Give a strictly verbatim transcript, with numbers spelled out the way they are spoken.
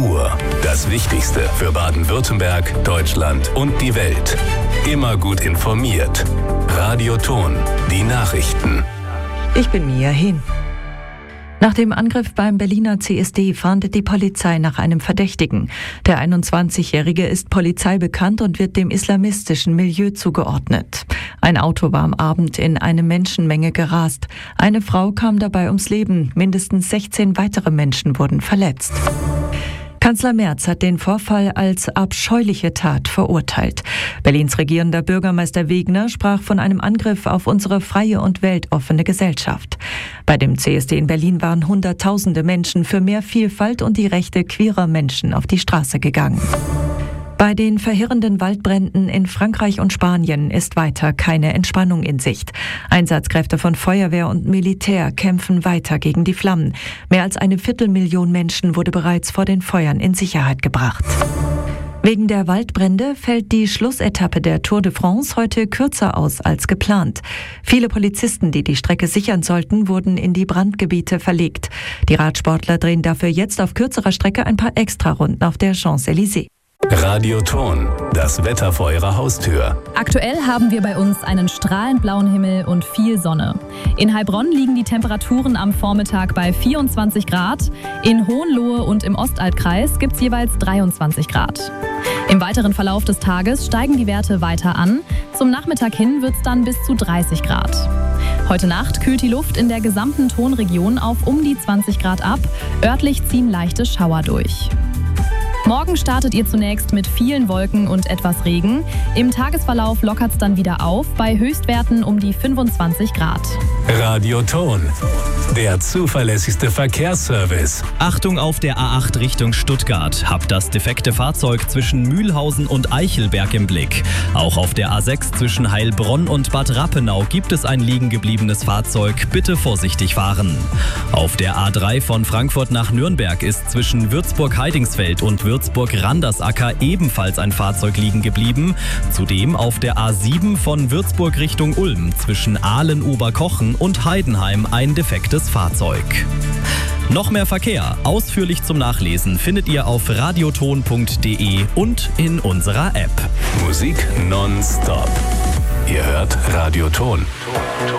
Uhr. Das Wichtigste für Baden-Württemberg, Deutschland und die Welt. Immer gut informiert. Radio Ton, die Nachrichten. Ich bin Mia Hin. Nach dem Angriff beim Berliner C S D fahndet die Polizei nach einem Verdächtigen. Der einundzwanzigjährige ist polizeibekannt und wird dem islamistischen Milieu zugeordnet. Ein Auto war am Abend in eine Menschenmenge gerast. Eine Frau kam dabei ums Leben. Mindestens sechzehn weitere Menschen wurden verletzt. Kanzler Merz hat den Vorfall als abscheuliche Tat verurteilt. Berlins regierender Bürgermeister Wegner sprach von einem Angriff auf unsere freie und weltoffene Gesellschaft. Bei dem C S D in Berlin waren Hunderttausende Menschen für mehr Vielfalt und die Rechte queerer Menschen auf die Straße gegangen. Bei den verheerenden Waldbränden in Frankreich und Spanien ist weiter keine Entspannung in Sicht. Einsatzkräfte von Feuerwehr und Militär kämpfen weiter gegen die Flammen. Mehr als eine Viertelmillion Menschen wurde bereits vor den Feuern in Sicherheit gebracht. Wegen der Waldbrände fällt die Schlussetappe der Tour de France heute kürzer aus als geplant. Viele Polizisten, die die Strecke sichern sollten, wurden in die Brandgebiete verlegt. Die Radsportler drehen dafür jetzt auf kürzerer Strecke ein paar Extrarunden auf der Champs-Élysées. Radio Ton, das Wetter vor Ihrer Haustür. Aktuell haben wir bei uns einen strahlend blauen Himmel und viel Sonne. In Heilbronn liegen die Temperaturen am Vormittag bei vierundzwanzig Grad. In Hohenlohe und im Ostalbkreis gibt es jeweils dreiundzwanzig Grad. Im weiteren Verlauf des Tages steigen die Werte weiter an. Zum Nachmittag hin wird es dann bis zu dreißig Grad. Heute Nacht kühlt die Luft in der gesamten Tonregion auf um die zwanzig Grad ab. Örtlich ziehen leichte Schauer durch. Morgen startet ihr zunächst mit vielen Wolken und etwas Regen. Im Tagesverlauf lockert es dann wieder auf, bei Höchstwerten um die fünfundzwanzig Grad. Radio Ton, der zuverlässigste Verkehrsservice. Achtung auf der A acht Richtung Stuttgart. Habt das defekte Fahrzeug zwischen Mühlhausen und Eichelberg im Blick. Auch auf der A sechs zwischen Heilbronn und Bad Rappenau gibt es ein liegen gebliebenes Fahrzeug. Bitte vorsichtig fahren. Auf der A drei von Frankfurt nach Nürnberg ist zwischen Würzburg-Heidingsfeld und Würzburg-Randersacker ebenfalls ein Fahrzeug liegen geblieben. Zudem auf der A sieben von Würzburg Richtung Ulm zwischen Aalen-Oberkochen und Heidenheim ein defektes Fahrzeug. Noch mehr Verkehr, ausführlich zum Nachlesen, findet ihr auf radioton punkt de und in unserer App. Musik nonstop. Ihr hört Radio Ton.